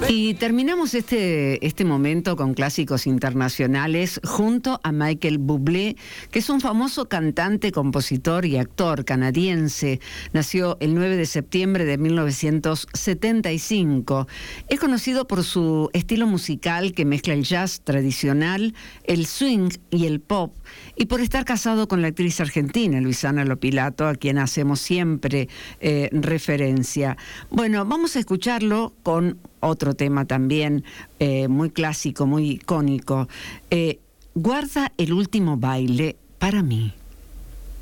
Y terminamos este momento con clásicos internacionales junto a Michael Bublé, que es un famoso cantante, compositor y actor canadiense. Nació el 9 de septiembre de 1975. Es conocido por su estilo musical que mezcla el jazz tradicional, el swing y el pop, y por estar casado con la actriz argentina Luisana Lopilato, a quien hacemos siempre referencia. Bueno, vamos a escucharlo con otro tema también muy clásico, muy icónico. Guarda el último baile para mí.